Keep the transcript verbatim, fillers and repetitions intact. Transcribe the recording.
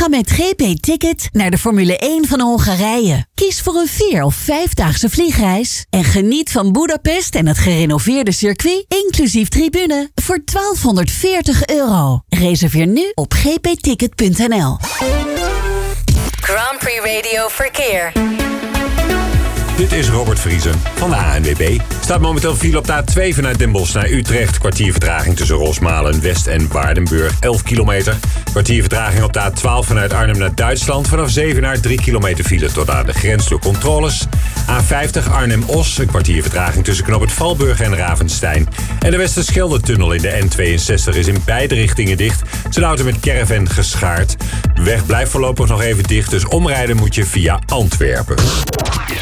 Ga met G P Ticket naar de Formule één van Hongarije. Kies voor een vier- of vijfdaagse vliegreis. En geniet van Budapest en het gerenoveerde circuit, inclusief tribune, voor twaalfhonderdveertig euro. Reserveer nu op g p ticket punt n l. Grand Prix Radio Verkeer. Dit is Robert Vriesen van de A N W B. Staat momenteel file op de A twee vanuit Den Bosch naar Utrecht. Kwartier vertraging tussen Rosmalen, West en Waardenburg. elf kilometer. Kwartier vertraging op de A twaalf vanuit Arnhem naar Duitsland. Vanaf Zevenaar drie kilometer file tot aan de grens door controles. A vijftig Arnhem-Os. Een kwartier vertraging tussen Knoop het Valburg en Ravenstein. En de Westerschelde-tunnel in de N tweeënzestig is in beide richtingen dicht. Zijn auto met caravan geschaard. De weg blijft voorlopig nog even dicht, dus omrijden moet je via Antwerpen.